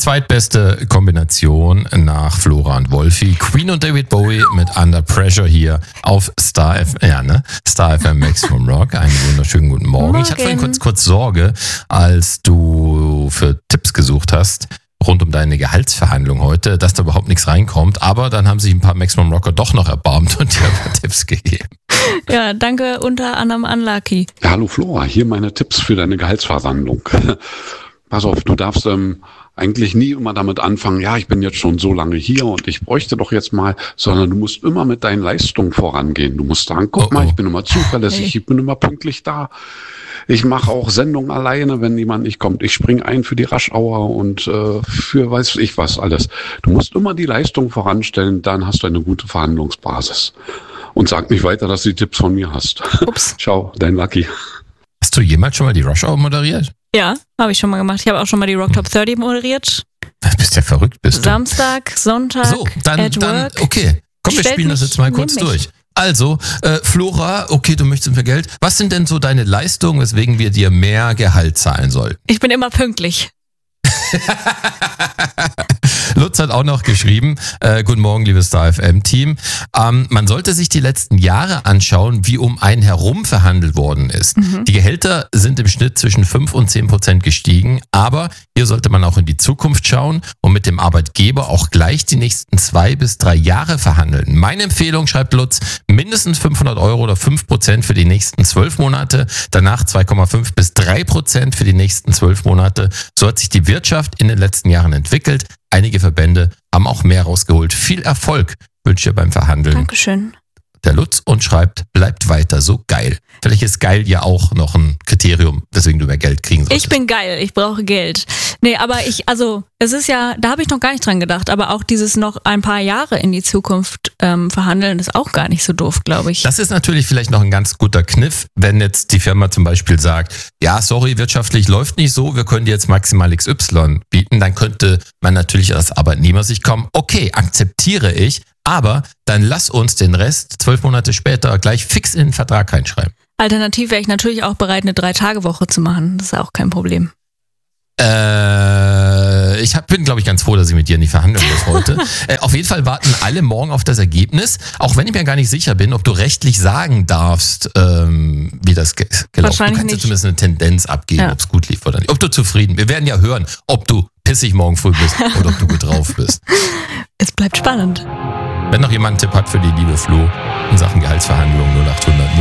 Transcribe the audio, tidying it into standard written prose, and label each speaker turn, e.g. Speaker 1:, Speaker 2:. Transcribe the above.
Speaker 1: zweitbeste Kombination nach Flora und Wolfi. Queen und David Bowie mit Under Pressure hier auf Star FM Maximum Rock. Einen wunderschönen guten Morgen. Ich hatte vorhin kurz Sorge, als du für Tipps gesucht hast, rund um deine Gehaltsverhandlung heute, dass da überhaupt nichts reinkommt. Aber dann haben sich ein paar Maximum Rocker doch noch erbarmt und dir ein paar Tipps gegeben.
Speaker 2: Ja, danke unter anderem an Lucky.
Speaker 3: Ja, hallo Flora, hier meine Tipps für deine Gehaltsverhandlung. Pass auf, du darfst eigentlich nie immer damit anfangen, ja, ich bin jetzt schon so lange hier und ich bräuchte doch jetzt mal, sondern du musst immer mit deinen Leistungen vorangehen. Du musst sagen, guck mal, ich bin immer zuverlässig, ich bin immer pünktlich da. Ich mache auch Sendungen alleine, wenn jemand nicht kommt. Ich springe ein für die Rush-Hour und für weiß ich was alles. Du musst immer die Leistung voranstellen, dann hast du eine gute Verhandlungsbasis. Und sag nicht weiter, dass du die Tipps von mir hast.
Speaker 2: Ups.
Speaker 3: Ciao, dein Lucky.
Speaker 1: Hast du jemals schon mal die Rush-Hour moderiert?
Speaker 2: Ja, habe ich schon mal gemacht. Ich habe auch schon mal die Rock Top 30 moderiert.
Speaker 1: Bist ja verrückt, bist du.
Speaker 2: Samstag, Sonntag,
Speaker 1: so, dann,
Speaker 2: Work.
Speaker 1: Okay. Komm, wir spielen das jetzt mal kurz durch. Also, Flora, okay, du möchtest mehr Geld. Was sind denn so deine Leistungen, weswegen wir dir mehr Gehalt zahlen sollen?
Speaker 2: Ich bin immer pünktlich.
Speaker 1: Lutz hat auch noch geschrieben, guten Morgen, liebes Star FM-Team. Man sollte sich die letzten Jahre anschauen, wie um einen herum verhandelt worden ist. Die Gehälter sind im Schnitt zwischen 5 und 10% gestiegen, aber hier sollte man auch in die Zukunft schauen und mit dem Arbeitgeber auch gleich die nächsten 2 bis 3 Jahre verhandeln. Meine Empfehlung, schreibt Lutz, mindestens 500 € oder 5% für die nächsten 12 Monate, danach 2,5 bis 3% für die nächsten 12 Monate. So hat sich die Wirtschaft in den letzten Jahren entwickelt. Einige Verbände haben auch mehr rausgeholt. Viel Erfolg wünsche ich beim Verhandeln.
Speaker 2: Dankeschön.
Speaker 1: Der Lutz und schreibt, bleibt weiter so geil. Vielleicht ist geil ja auch noch ein Kriterium, weswegen du mehr Geld kriegen solltest.
Speaker 2: Ich bin geil, ich brauche Geld. Nee, aber es ist ja, da habe ich noch gar nicht dran gedacht, aber auch dieses noch ein paar Jahre in die Zukunft verhandeln, ist auch gar nicht so doof, glaube ich.
Speaker 1: Das ist natürlich vielleicht noch ein ganz guter Kniff, wenn jetzt die Firma zum Beispiel sagt, ja, sorry, wirtschaftlich läuft nicht so, wir können dir jetzt maximal XY bieten, dann könnte man natürlich als Arbeitnehmer sich kommen, okay, akzeptiere ich, aber dann lass uns den Rest 12 Monate später gleich fix in den Vertrag reinschreiben.
Speaker 2: Alternativ wäre ich natürlich auch bereit, eine 3-Tage-Woche zu machen. Das ist auch kein Problem.
Speaker 1: Bin, glaube ich, ganz froh, dass ich mit dir nicht verhandeln muss heute. Auf jeden Fall warten alle morgen auf das Ergebnis, auch wenn ich mir gar nicht sicher bin, ob du rechtlich sagen darfst, wie das gelaufen ist. Du kannst ja zumindest eine Tendenz abgeben, ob es gut lief oder nicht. Ob du zufrieden bist. Wir werden ja hören, ob du pissig morgen früh bist oder ob du gut drauf bist.
Speaker 2: Es bleibt spannend.
Speaker 1: Wenn noch jemand einen Tipp hat für die liebe Flo in Sachen Gehaltsverhandlungen 0800